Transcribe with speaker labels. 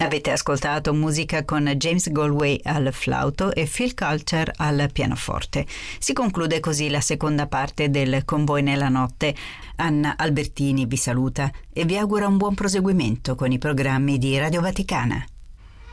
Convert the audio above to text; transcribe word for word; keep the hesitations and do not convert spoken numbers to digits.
Speaker 1: Avete ascoltato musica con James Galway al flauto e Phil Culture al pianoforte. Si conclude così la seconda parte del Con voi nella notte. Anna Albertini vi saluta e vi augura un buon proseguimento con i programmi di Radio Vaticana.